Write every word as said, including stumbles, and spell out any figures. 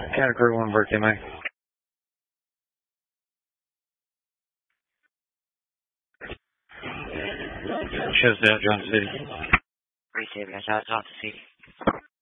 Category one birthday, Mike. Shows down Johnson City. Appreciate it, guys. I'll talk to see you.